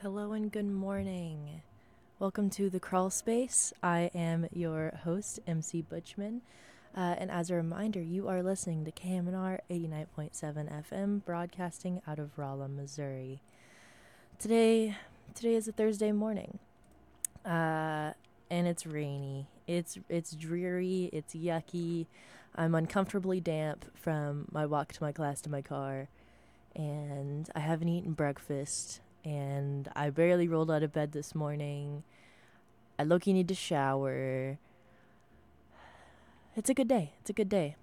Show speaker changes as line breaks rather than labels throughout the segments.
Hello and good morning. Welcome to the Crawl Space. I am your host, MC Butchman. And as a reminder, you are listening to KMNR 89.7 FM, broadcasting out of Rolla, Missouri. Today is a Thursday morning, and it's rainy. It's dreary. It's yucky. I'm uncomfortably damp from my walk to my class to my car, and I haven't eaten breakfast. And I barely rolled out of bed this morning. I low-key need to shower. It's a good day. It's a good day.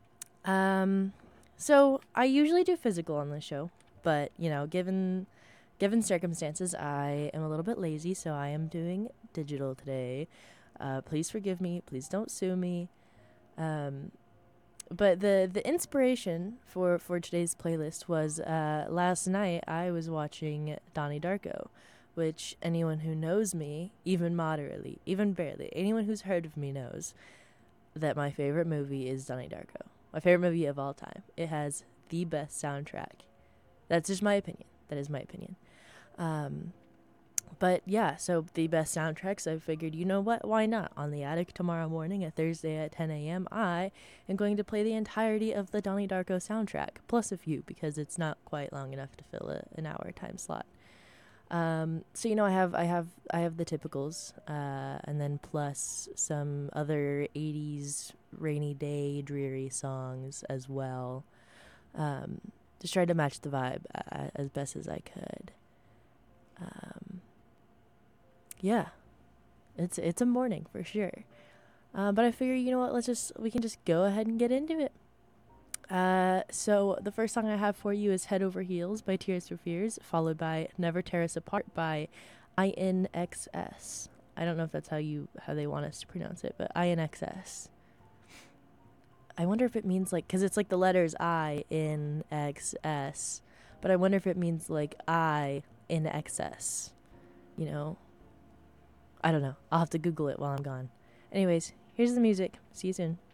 So I usually do physical on this show, but given circumstances, I am a little bit lazy, so I am doing digital today. Please forgive me. Please don't sue me. But the inspiration for today's playlist was last night I was watching Donnie Darko, which anyone who knows me, even moderately, even barely, anyone who's heard of me knows that my favorite movie is Donnie Darko. My favorite movie of all time. It has the best soundtrack. That's just my opinion. That is my opinion. But yeah, so the best soundtracks, I figured, you know what, why not? On the Attic tomorrow morning, a Thursday at 10 a.m., I am going to play the entirety of the Donnie Darko soundtrack, plus a few, because it's not quite long enough to fill an hour time slot. So I have the typicals, and then plus some other 80s rainy day dreary songs as well. Just tried to match the vibe as best as I could. Yeah, it's a morning for sure. But I figure, you know what? We can just go ahead and get into it. So the first song I have for you is "Head Over Heels" by Tears for Fears, followed by "Never Tear Us Apart" by INXS. I don't know if that's how they want us to pronounce it, but INXS. I wonder if it means because it's like the letters I in XS, but I wonder if it means like I in excess. You know, I don't know. I'll have to Google it while I'm gone. Anyways, here's the music. See you soon.